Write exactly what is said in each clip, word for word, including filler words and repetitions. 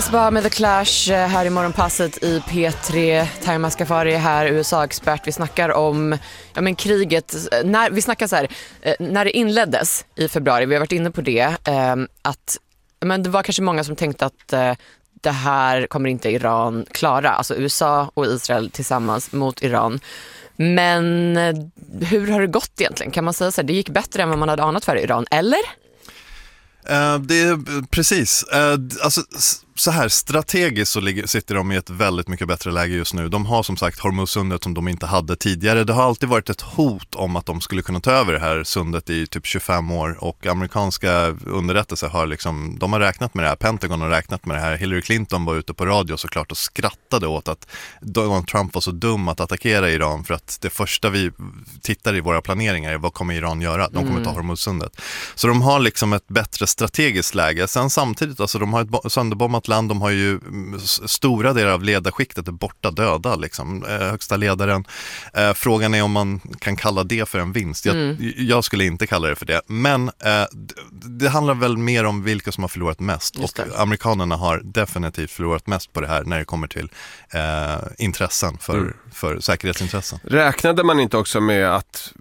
Bara med The Clash här i morgonpasset i P tre. Taima Skafari här, U S A-expert. Vi snackar om ja, men kriget. När, vi snackar så här, när det inleddes i februari, vi har varit inne på det, eh, att men det var kanske många som tänkte att eh, det här kommer inte Iran klara. Alltså U S A och Israel tillsammans mot Iran. Men hur har det gått egentligen? Kan man säga så här, det gick bättre än vad man hade anat för Iran, eller? Uh, det är precis. Uh, alltså, så här strategiskt så ligger, sitter de i ett väldigt mycket bättre läge just nu. De har som sagt Hormuzsundet som de inte hade tidigare. Det har alltid varit ett hot om att de skulle kunna ta över det här sundet i typ tjugofem år, och amerikanska underrättelser har liksom, de har räknat med det här. Pentagon har räknat med det här. Hillary Clinton var ute på radio såklart och skrattade åt att Donald Trump var så dum att attackera Iran, för att det första vi tittar i våra planeringar är vad kommer Iran göra? De kommer mm. ta Hormuzsundet. Så de har liksom ett bättre strategiskt läge. Sen samtidigt, alltså de har ett sönderbombat land, de har ju stora delar av ledarskiktet är borta, döda liksom, eh, högsta ledaren. Eh, frågan är om man kan kalla det för en vinst. Jag, mm. jag skulle inte kalla det för det. Men eh, det, det handlar väl mer om vilka som har förlorat mest. Och amerikanerna har definitivt förlorat mest på det här när det kommer till eh, intressen för, mm. för säkerhetsintressen. Räknade man inte också med att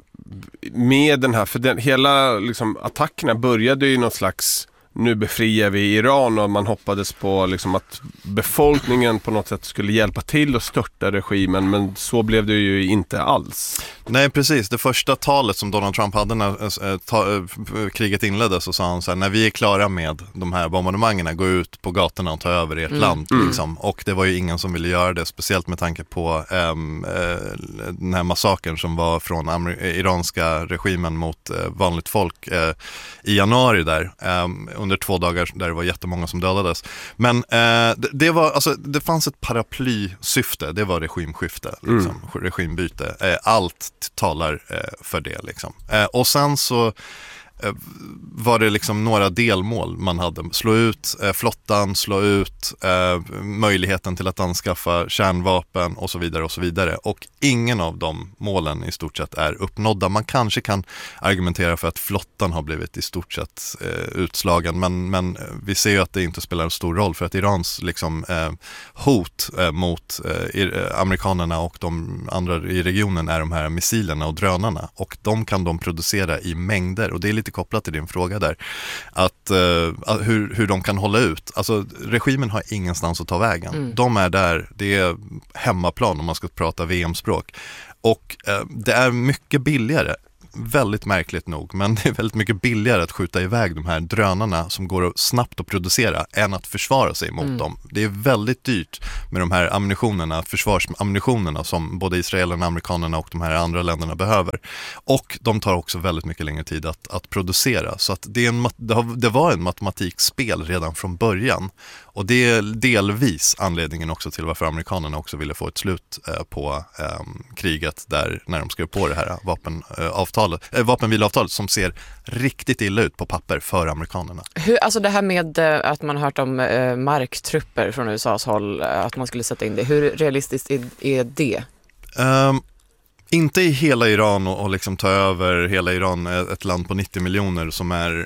med den här, för den, hela liksom, attackerna började ju någon slags, nu befriar vi Iran, och man hoppades på liksom, att befolkningen på något sätt skulle hjälpa till att störta regimen, men så blev det ju inte alls. Nej, precis. Det första talet som Donald Trump hade när äh, ta, äh, kriget inleddes, så sa han så här: när vi är klara med de här bombardemangerna, gå ut på gatorna och ta över ert mm. land. Liksom. Och det var ju ingen som ville göra det, speciellt med tanke på ähm, äh, den här massakern som var från amer- iranska regimen mot äh, vanligt folk äh, i januari där. Ähm, under två dagar där det var jättemånga som dödades. Men eh, det, det var alltså, det fanns ett paraplysyfte, det var regimskifte, liksom, mm. regimbyte. Eh, allt talar eh, för det liksom. Eh, och sen så eh, var det liksom några delmål man hade. Slå ut eh, flottan, slå ut eh, möjligheten till att anskaffa kärnvapen och så vidare och så vidare. Och ingen av de målen i stort sett är uppnådda. Man kanske kan argumentera för att flottan har blivit i stort sett eh, utslagen, men, men vi ser ju att det inte spelar en stor roll, för att Irans liksom, eh, hot eh, mot eh, amerikanerna och de andra i regionen är de här missilerna och drönarna, och de kan de producera i mängder, och det är lite kopplat till din fråga där, att eh, hur, hur de kan hålla ut. Alltså regimen har ingenstans att ta vägen. Mm. De är där, det är hemmaplan om man ska prata V M-språk. Och eh, det är mycket billigare, väldigt märkligt nog, men det är väldigt mycket billigare att skjuta iväg de här drönarna som går snabbt att producera än att försvara sig mot mm. dem. Det är väldigt dyrt med de här ammunitionerna, försvarsammunitionerna som både israelerna, amerikanerna och de här andra länderna behöver. Och de tar också väldigt mycket längre tid att, att producera. Så att det, är en, det, har, det var en matematikspel redan från början. Och det är delvis anledningen också till varför amerikanerna också ville få ett slut eh, på eh, kriget där, när de skrev på det här vapenavtalet, eh, vapenvilavtalet som ser riktigt illa ut på papper för amerikanerna. Hur, alltså det här med eh, att man har hört om eh, marktrupper från U S A:s håll, eh, att man skulle sätta in det. Hur realistiskt är, är det? Um, inte i hela Iran och, och liksom ta över hela Iran, ett land på nittio miljoner som är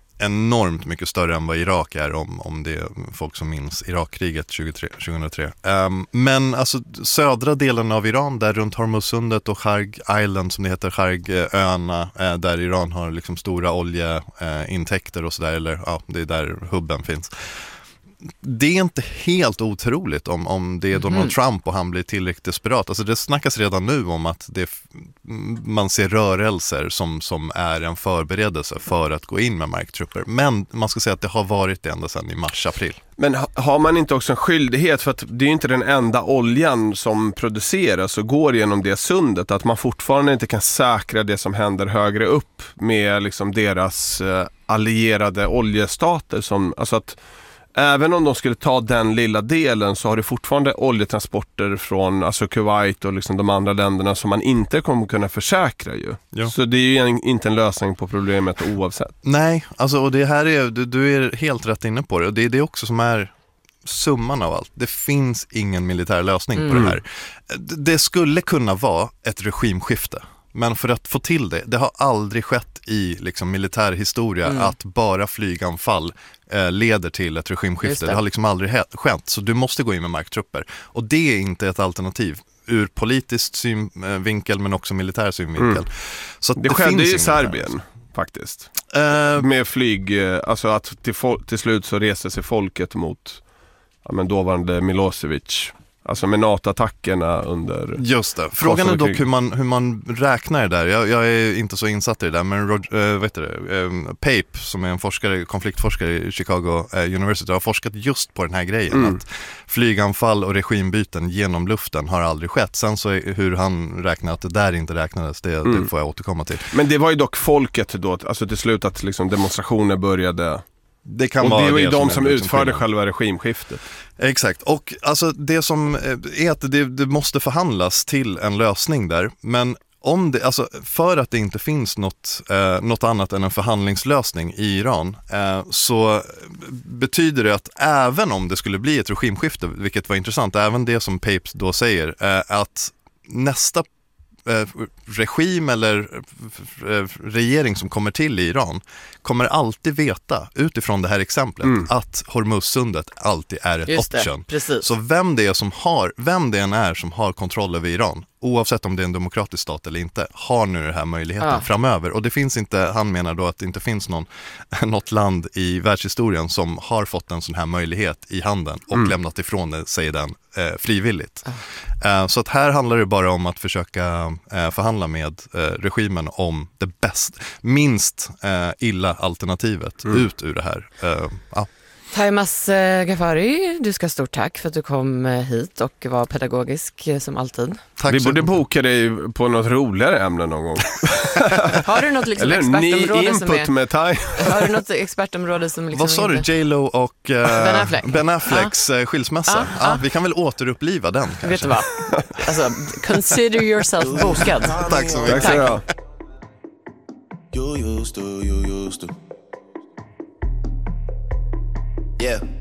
enormt mycket större än vad Irak är, om, om det är folk som minns Irakkriget tjugohundratre. Um, men alltså södra delen av Iran, där runt Hormuzsundet och Kharg Island som det heter, Khargöarna, eh, där Iran har liksom stora oljeintäkter och sådär, eller ja, det är där hubben finns. Det är inte helt otroligt om, om det är Donald mm. Trump och han blir tillräckligt desperat. Alltså det snackas redan nu om att det, man ser rörelser som, som är en förberedelse för att gå in med marktrupper. Men man ska säga att det har varit det ända sedan i mars-april. Men har man inte också en skyldighet, för att det är inte den enda oljan som produceras och går genom det sundet, att man fortfarande inte kan säkra det som händer högre upp med liksom deras eh, allierade oljestater, som, alltså att även om de skulle ta den lilla delen, så har det fortfarande oljetransporter från alltså Kuwait och liksom de andra länderna som man inte kommer kunna försäkra ju. Ja. Så det är ju en, inte en lösning på problemet oavsett. Nej, alltså, och det här är, du, du är helt rätt inne på det, och det är det också som är summan av allt. Det finns ingen militär lösning mm. på det här. Det skulle kunna vara ett regimskifte. Men för att få till det, det har aldrig skett i liksom militär historia mm. att bara flyganfall eh, leder till ett regimskifte. Det. det har liksom aldrig he- skett, så du måste gå in med marktrupper. Och det är inte ett alternativ ur politisk synvinkel men också militär synvinkel. Mm. Så det, det skedde i Serbien faktiskt. Uh, med flyg, alltså att till, fol- till slut så reste sig folket mot ja, men dåvarande Milosevic. Alltså med NATO-attackerna under... Just det. Frågan är dock hur man, hur man räknar det där. Jag, jag är inte så insatt i det där, men Roger, äh, vet du det, äh, Pape, som är en forskare, konfliktforskare i Chicago äh, University, har forskat just på den här grejen. Mm. Att flyganfall och regimbyten genom luften har aldrig skett. Sen så är, hur han räknar att det där inte räknades, det, mm. det får jag återkomma till. Men det var ju dock folket då, alltså till slut att liksom demonstrationer började... Det kan och vara det var ju det de som, som utförde skillnad. Själva regimskiftet. Exakt, och alltså det som är att det, det måste förhandlas till en lösning där, men om det, alltså för att det inte finns något, eh, något annat än en förhandlingslösning i Iran eh, så betyder det att även om det skulle bli ett regimskifte, vilket var intressant, även det som Pape då säger, eh, att nästa Eh, regim eller eh, regering som kommer till i Iran kommer alltid veta utifrån det här exemplet mm. att Hormuzsundet alltid är ett Just option. Det, så vem det är som har, vem det än är som har kontroll över Iran, oavsett om det är en demokratisk stat eller inte, har nu den här möjligheten ja. framöver. Och det finns inte, han menar då att det inte finns någon, något land i världshistorien som har fått en sån här möjlighet i handen och mm. lämnat ifrån det, säger den, eh, frivilligt. Ja. Eh, så att här handlar det bara om att försöka eh, förhandla med eh, regimen om det bäst, minst eh, illa alternativet mm. ut ur det här. Eh, ja. Taimas eh, Ghaffari, du ska stort tack för att du kom hit och var pedagogisk eh, som alltid. Tack. Vi borde boka dig på något roligare ämne någon gång. Har du något liksom Eller expertområde ny som är... med Thai. Har du något expertområde som liksom... Vad sa du? Inte... J Lo och uh, Ben Affleck. Ben Afflecks ah. skilsmässa. Ah, ah. Ah, vi kan väl återuppliva den. Kanske. Vet du vad? Alltså, consider yourself bokad. Tack så mycket. Tack så mycket. You used to, you used to. Yeah.